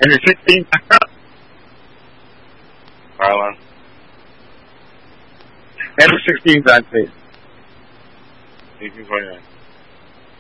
And you're 16. Harlan. And we're 16 on stage. 1829.